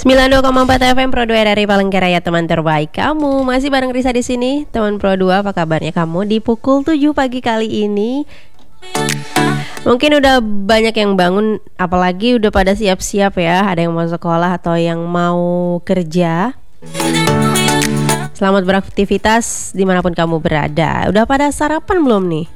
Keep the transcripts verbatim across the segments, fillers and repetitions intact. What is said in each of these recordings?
sembilan puluh dua koma empat F M Pro dua R R I Palangkaraya, teman terbaik kamu. Masih bareng Risa di sini, teman Pro dua. Apa kabarnya kamu di pukul tujuh pagi kali ini? Mungkin udah banyak yang bangun, apalagi udah pada siap-siap ya. Ada yang mau sekolah atau yang mau kerja. Selamat beraktivitas dimanapun kamu berada. Udah pada sarapan belum nih?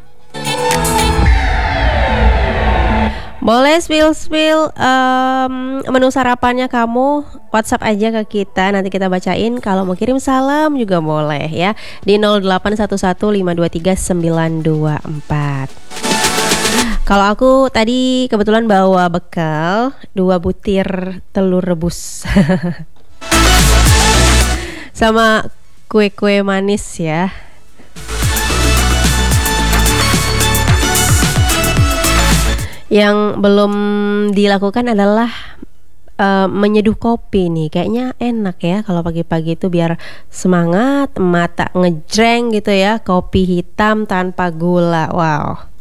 Boleh spill-spill um, menu sarapannya kamu, WhatsApp aja ke kita, nanti kita bacain. Kalau mau kirim salam juga boleh ya, di nol delapan satu satu lima dua tiga sembilan dua empat. Kalau aku tadi kebetulan bawa bekal dua butir telur rebus sama kue-kue manis ya. Yang belum dilakukan adalah uh, menyeduh kopi nih. Kayaknya enak ya kalau pagi-pagi itu biar semangat, mata ngejreng gitu ya. Kopi hitam tanpa gula. Wow.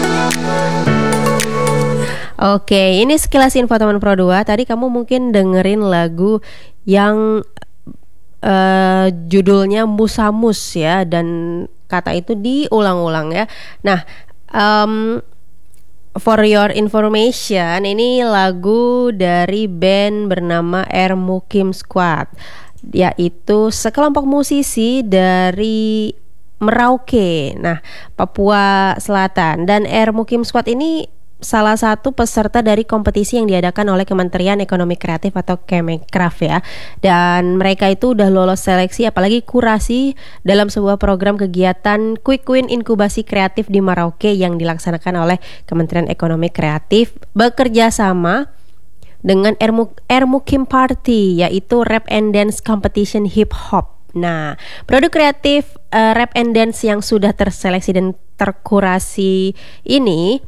Oke, ini sekilas info teman Pro dua. Tadi kamu mungkin dengerin lagu yang uh, judulnya Musamus ya, dan kata itu diulang-ulang ya. Nah, um, for your information, ini lagu dari band bernama Ermukim Squad, yaitu sekelompok musisi dari Merauke, nah Papua Selatan. Dan Ermukim Squad ini salah satu peserta dari kompetisi yang diadakan oleh Kementerian Ekonomi Kreatif atau Kemenkraf ya. Dan mereka itu udah lolos seleksi, apalagi kurasi dalam sebuah program kegiatan Quick Win Inkubasi Kreatif di Merauke yang dilaksanakan oleh Kementerian Ekonomi Kreatif bekerja sama dengan Ermuk Ermukim Party, yaitu Rap and Dance Competition Hip Hop. Nah, produk kreatif uh, rap and dance yang sudah terseleksi dan terkurasi ini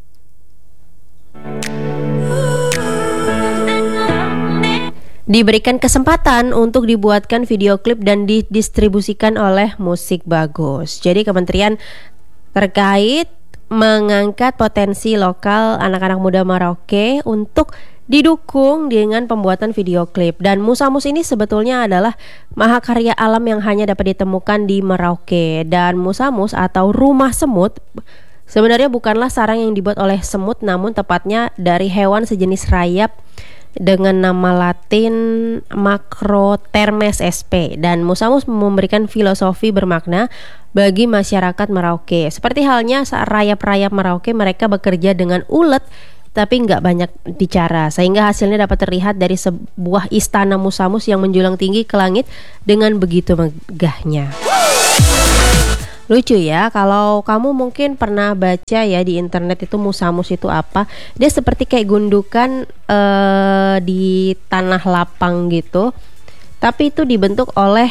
diberikan kesempatan untuk dibuatkan video klip dan didistribusikan oleh Musik Bagus. Jadi kementerian terkait mengangkat potensi lokal anak-anak muda Merauke untuk didukung dengan pembuatan video klip. Dan Musamus ini sebetulnya adalah mahakarya alam yang hanya dapat ditemukan di Merauke. Dan Musamus atau rumah semut sebenarnya bukanlah sarang yang dibuat oleh semut, namun tepatnya dari hewan sejenis rayap dengan nama Latin Macrothermes sp. Dan Musamus memberikan filosofi bermakna bagi masyarakat Merauke. Seperti halnya rayap-rayap Merauke, mereka bekerja dengan ulet tapi nggak banyak bicara, sehingga hasilnya dapat terlihat dari sebuah istana Musamus yang menjulang tinggi ke langit dengan begitu megahnya. Lucu ya, kalau kamu mungkin pernah baca ya di internet itu Musamus itu apa. Dia seperti kayak gundukan uh, di tanah lapang gitu, tapi itu dibentuk oleh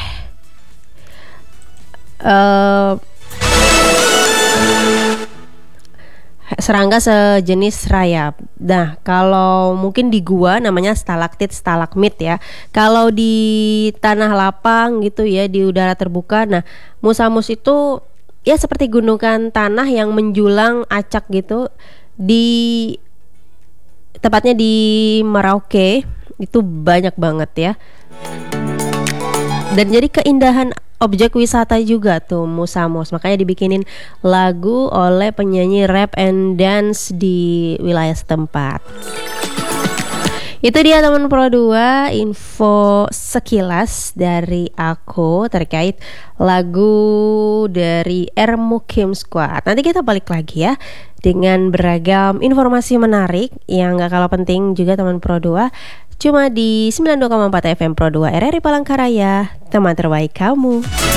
uh, serangga sejenis rayap. Nah, kalau mungkin di gua namanya stalaktit, stalagmit ya. Kalau di tanah lapang gitu ya, di udara terbuka, nah Musamus itu ya seperti gundukan tanah yang menjulang acak gitu, di tepatnya di Merauke itu banyak banget ya. Dan jadi keindahan objek wisata juga tuh Musamus. Makanya dibikinin lagu oleh penyanyi rap and dance di wilayah setempat. Itu dia teman Pro dua, info sekilas dari aku terkait lagu dari Ermukim Squad. Nanti kita balik lagi ya dengan beragam informasi menarik yang gak kalah penting juga teman Pro dua. Cuma di sembilan puluh dua koma empat F M Pro dua R R I Palangkaraya, teman terbaik kamu.